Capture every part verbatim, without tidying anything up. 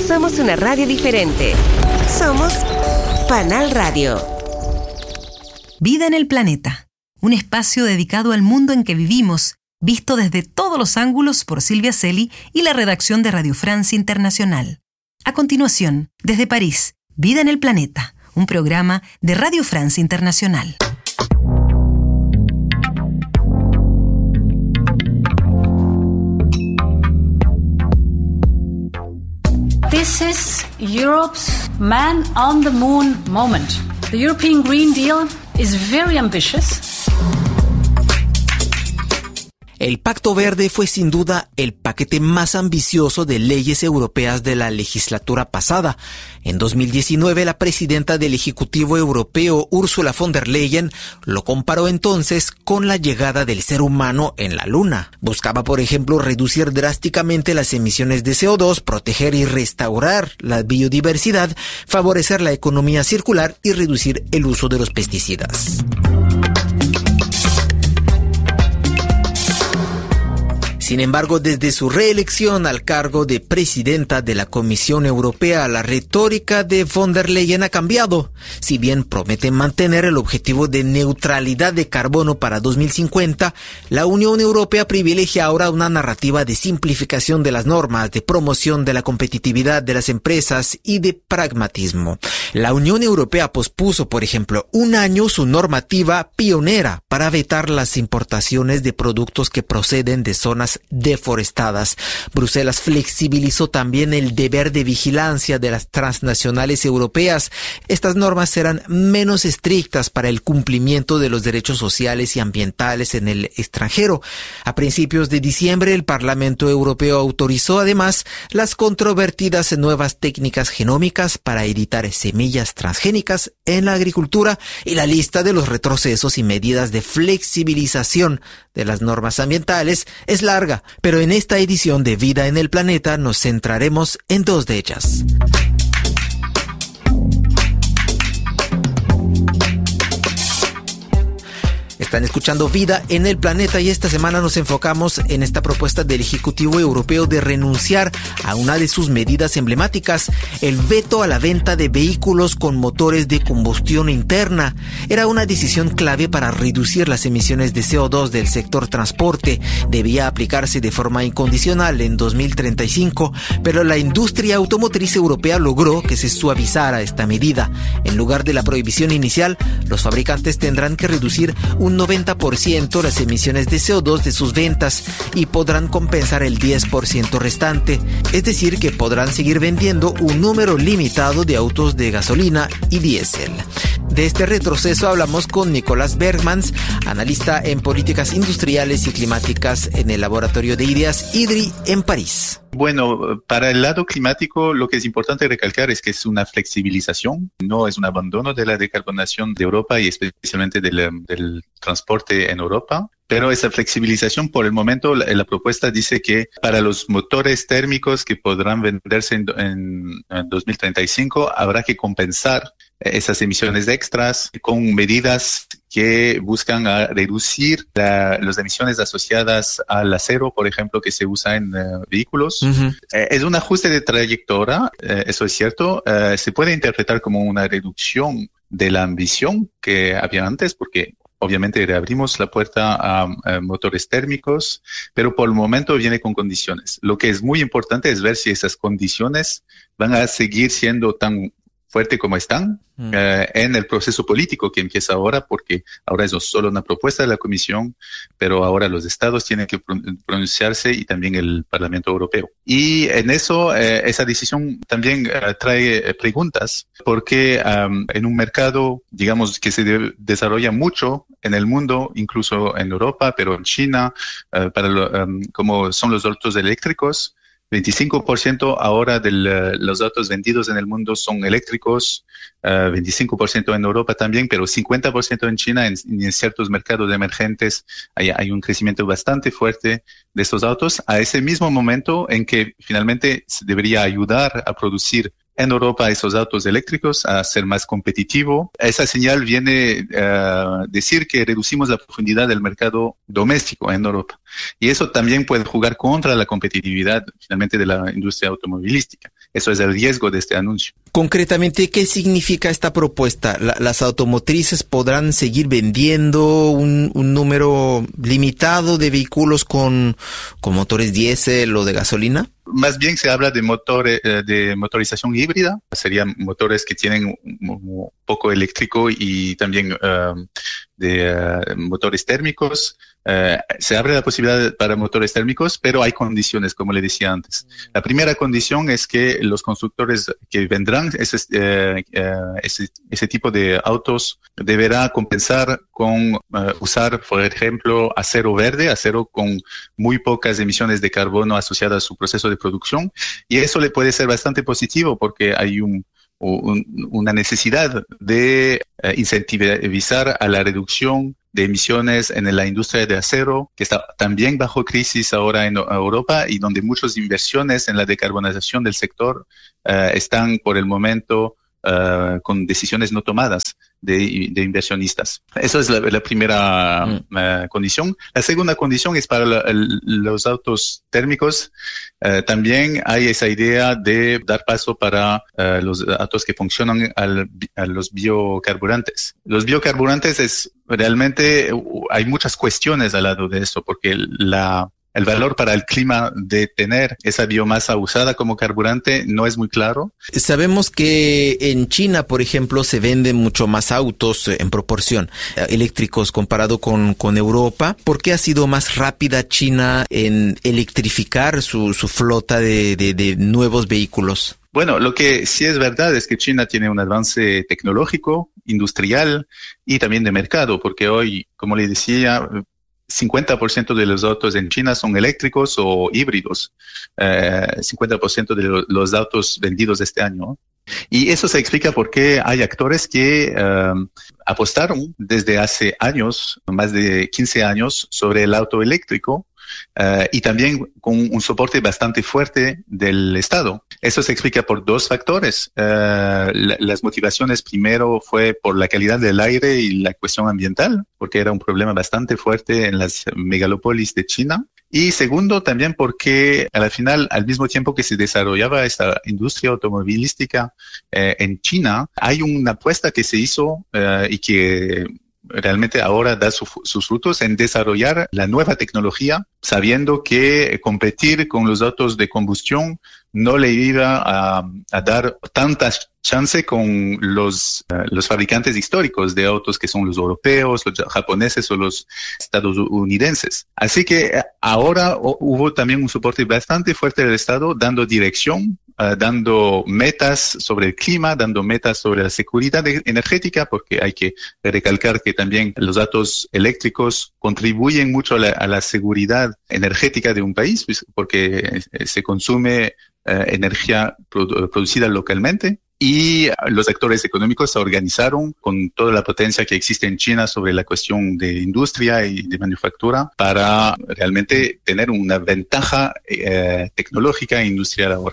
Somos una radio diferente. Somos Panal Radio. Vida en el planeta. Un espacio dedicado al mundo en que vivimos, visto desde todos los ángulos por Silvia Celi y la redacción de Radio France Internacional. A continuación, desde París, Vida en el planeta, un programa de Radio France Internacional. This is Europe's Man on the Moon moment. The European Green Deal is very ambitious. El Pacto Verde fue sin duda el paquete más ambicioso de leyes europeas de la legislatura pasada. En dos mil diecinueve, la presidenta del Ejecutivo Europeo, Ursula von der Leyen, lo comparó entonces con la llegada del ser humano en la Luna. Buscaba, por ejemplo, reducir drásticamente las emisiones de C O dos, proteger y restaurar la biodiversidad, favorecer la economía circular y reducir el uso de los pesticidas. Sin embargo, desde su reelección al cargo de presidenta de la Comisión Europea, la retórica de von der Leyen ha cambiado. Si bien promete mantener el objetivo de neutralidad de carbono para dos mil cincuenta, la Unión Europea privilegia ahora una narrativa de simplificación de las normas, de promoción de la competitividad de las empresas y de pragmatismo. La Unión Europea pospuso, por ejemplo, un año su normativa pionera para vetar las importaciones de productos que proceden de zonas deforestadas. Bruselas flexibilizó también el deber de vigilancia de las transnacionales europeas. Estas normas serán menos estrictas para el cumplimiento de los derechos sociales y ambientales en el extranjero. A principios de diciembre, el Parlamento Europeo autorizó además las controvertidas nuevas técnicas genómicas para editar semillas transgénicas en la agricultura y la lista de los retrocesos y medidas de flexibilización de las normas ambientales es larga, pero en esta edición de Vida en el Planeta nos centraremos en dos de ellas. Están escuchando Vida en el Planeta y esta semana nos enfocamos en esta propuesta del Ejecutivo Europeo de renunciar a una de sus medidas emblemáticas, el veto a la venta de vehículos con motores de combustión interna. Era una decisión clave para reducir las emisiones de C O dos del sector transporte. Debía aplicarse de forma incondicional en dos mil treinta y cinco, pero la industria automotriz europea logró que se suavizara esta medida. En lugar de la prohibición inicial, los fabricantes tendrán que reducir un noventa por ciento las emisiones de C O dos de sus ventas y podrán compensar el diez por ciento restante, es decir que podrán seguir vendiendo un número limitado de autos de gasolina y diésel. De este retroceso hablamos con Nicolás Bergmans, analista en políticas industriales y climáticas en el laboratorio de ideas I D R I en París. Bueno, para el lado climático lo que es importante recalcar es que es una flexibilización, no es un abandono de la decarbonación de Europa y especialmente del, del transporte en Europa. Pero esa flexibilización, por el momento, la, la propuesta dice que para los motores térmicos que podrán venderse en, en, en dos mil treinta y cinco, habrá que compensar esas emisiones extras con medidas que buscan a reducir la, las emisiones asociadas al acero, por ejemplo, que se usa en uh, vehículos. Uh-huh. Eh, es un ajuste de trayectoria, eh, eso es cierto. Eh, se puede interpretar como una reducción de la ambición que había antes, porque obviamente reabrimos la puerta a, a motores térmicos, pero por el momento viene con condiciones. Lo que es muy importante es ver si esas condiciones van a seguir siendo tan fuerte como están mm. eh, en el proceso político que empieza ahora, porque ahora es no solo una propuesta de la Comisión, pero ahora los estados tienen que pronunciarse y también el Parlamento Europeo. Y en eso, eh, esa decisión también eh, trae preguntas, porque um, en un mercado, digamos, que se de- desarrolla mucho en el mundo, incluso en Europa, pero en China, uh, para lo, um, como son los autos eléctricos, veinticinco por ciento ahora de los autos vendidos en el mundo son eléctricos, uh, veinticinco por ciento en Europa también, pero cincuenta por ciento en China. En, en ciertos mercados emergentes hay, hay un crecimiento bastante fuerte de estos autos, a ese mismo momento en que finalmente se debería ayudar a producir en Europa esos autos eléctricos a ser más competitivo. Esa señal viene a uh, decir que reducimos la profundidad del mercado doméstico en Europa. Y eso también puede jugar contra la competitividad finalmente de la industria automovilística. Eso es el riesgo de este anuncio. Concretamente, ¿qué significa esta propuesta? La, ¿Las automotrices podrán seguir vendiendo un, un número limitado de vehículos con, con motores diésel o de gasolina? Más bien se habla de motores, de motorización híbrida. Serían motores que tienen un poco eléctrico y también uh, de uh, motores térmicos. Uh, se abre la posibilidad para motores térmicos, pero hay condiciones, como le decía antes. La primera condición es que los constructores que vendrán ese, uh, uh, ese, ese tipo de autos deberá compensar con uh, usar, por ejemplo, acero verde, acero con muy pocas emisiones de carbono asociadas a su proceso de producción, y eso le puede ser bastante positivo porque hay un Un, una necesidad de uh, incentivizar a la reducción de emisiones en la industria de acero, que está también bajo crisis ahora en Europa y donde muchas inversiones en la decarbonización del sector uh, están por el momento uh, con decisiones no tomadas de, de inversionistas. Esa es la, la primera mm. uh, condición. La segunda condición es para la, el, los autos térmicos. Uh, también hay esa idea de dar paso para uh, los autos que funcionan al, a los biocarburantes. Los biocarburantes es realmente, uh, hay muchas cuestiones al lado de esto, porque la El valor para el clima de tener esa biomasa usada como carburante no es muy claro. Sabemos que en China, por ejemplo, se venden mucho más autos en proporción eléctricos comparado con, con Europa. ¿Por qué ha sido más rápida China en electrificar su, su flota de, de, de nuevos vehículos? Bueno, lo que sí es verdad es que China tiene un avance tecnológico, industrial y también de mercado, porque hoy, como le decía, cincuenta por ciento de los autos en China son eléctricos o híbridos, eh, cincuenta por ciento de lo, los autos vendidos este año. Y eso se explica por qué hay actores que eh, apostaron desde hace años, más de quince años, sobre el auto eléctrico. Uh, y también con un soporte bastante fuerte del Estado. Eso se explica por dos factores. Uh, la, las motivaciones primero fue por la calidad del aire y la cuestión ambiental, porque era un problema bastante fuerte en las megalópolis de China. Y segundo, también porque al final, al mismo tiempo que se desarrollaba esta industria automovilística eh, en China, hay una apuesta que se hizo eh, y que realmente ahora da su, sus frutos en desarrollar la nueva tecnología, sabiendo que competir con los autos de combustión no le iba a, a dar tanta chance con los, uh, los fabricantes históricos de autos que son los europeos, los japoneses o los estadounidenses. Así que ahora hubo también un soporte bastante fuerte del Estado dando dirección, Uh, dando metas sobre el clima, dando metas sobre la seguridad energética, porque hay que recalcar que también los autos eléctricos contribuyen mucho a la, a la seguridad energética de un país, pues, porque se consume uh, energía produ- producida localmente. Y los actores económicos se organizaron con toda la potencia que existe en China sobre la cuestión de industria y de manufactura para realmente tener una ventaja eh, tecnológica e industrial ahora.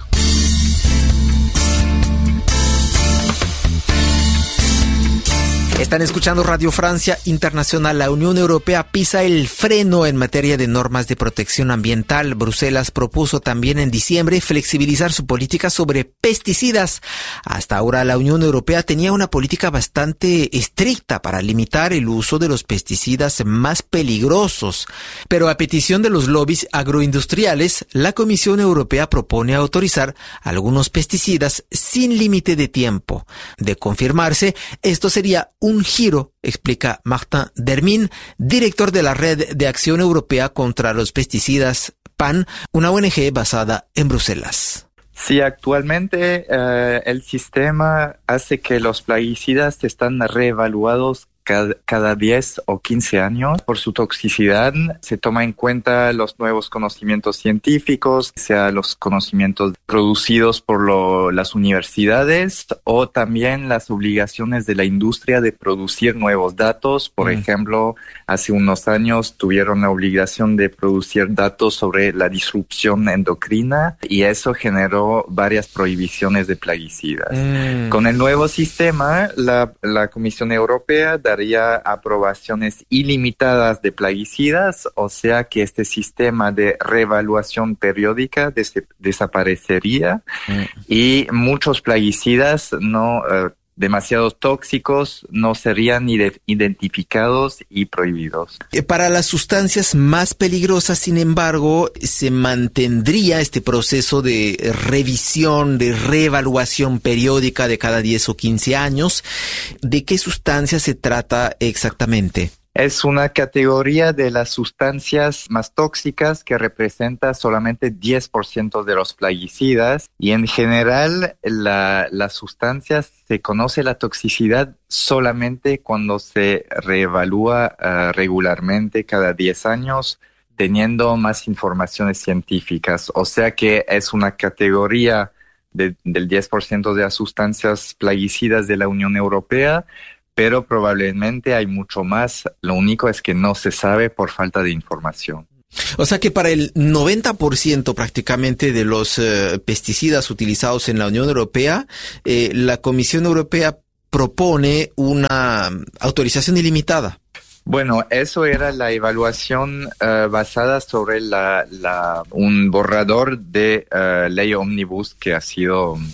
Están escuchando Radio Francia Internacional. La Unión Europea pisa el freno en materia de normas de protección ambiental. Bruselas propuso también en diciembre flexibilizar su política sobre pesticidas. Hasta ahora la Unión Europea tenía una política bastante estricta para limitar el uso de los pesticidas más peligrosos. Pero a petición de los lobbies agroindustriales, la Comisión Europea propone autorizar algunos pesticidas sin límite de tiempo. De confirmarse, esto sería un Un giro, explica Martin Dermin, director de la Red de Acción Europea contra los Pesticidas, P A N, una O N G basada en Bruselas. Sí, actualmente uh, el sistema hace que los plaguicidas están reevaluados cada, cada diez o quince años por su toxicidad. Se toma en cuenta los nuevos conocimientos científicos, sea los conocimientos producidos por lo, las universidades o también las obligaciones de la industria de producir nuevos datos. Por mm. ejemplo, hace unos años tuvieron la obligación de producir datos sobre la disrupción endocrina y eso generó varias prohibiciones de plaguicidas. Mm. Con el nuevo sistema, la, la Comisión Europea dará daría aprobaciones ilimitadas de plaguicidas, o sea que este sistema de reevaluación periódica des- desaparecería mm. y muchos plaguicidas no uh, demasiados tóxicos no serían ide- identificados y prohibidos. Para las sustancias más peligrosas, sin embargo, se mantendría este proceso de revisión, de reevaluación periódica de cada diez o quince años. ¿De qué sustancias se trata exactamente? Es una categoría de las sustancias más tóxicas que representa solamente diez por ciento de los plaguicidas y en general la, las sustancias se conoce la toxicidad solamente cuando se reevalúa uh, regularmente cada diez años teniendo más informaciones científicas. O sea que es una categoría de, del diez por ciento de las sustancias plaguicidas de la Unión Europea, pero probablemente hay mucho más. Lo único es que no se sabe por falta de información. O sea que para el noventa por ciento prácticamente de los eh, pesticidas utilizados en la Unión Europea, eh, la Comisión Europea propone una autorización ilimitada. Bueno, eso era la evaluación uh, basada sobre la, la, un borrador de uh, ley Omnibus que ha sido